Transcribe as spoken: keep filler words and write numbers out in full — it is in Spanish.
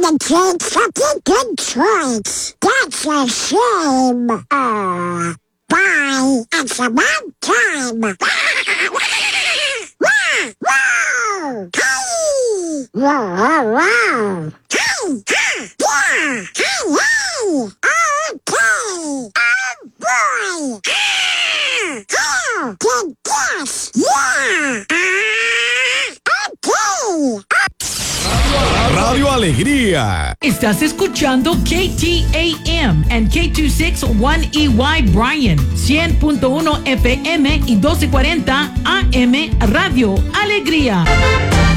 the train's such a good choice. That's a shame. Uh, bye. It's about time. Wow! Wow! Hey! Wow! Wow! Wow! Hey! Ha! Yeah! Hey! Hey! Okay! Oh boy! Ah! Oh! Good guess! Yeah! Ah! Okay! Radio Alegría. Estás escuchando K T A M and K two sixty-one E Y Bryan, cien punto uno F M y doce cuarenta A M Radio Alegría.